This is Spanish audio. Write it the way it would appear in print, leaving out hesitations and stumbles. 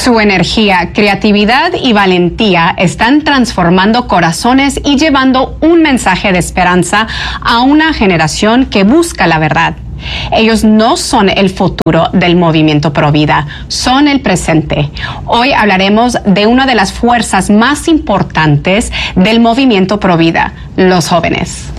Su energía, creatividad y valentía están transformando corazones y llevando un mensaje de esperanza a una generación que busca la verdad. Ellos no son el futuro del movimiento Pro Vida, son el presente. Hoy hablaremos de una de las fuerzas más importantes del movimiento Pro Vida, los jóvenes.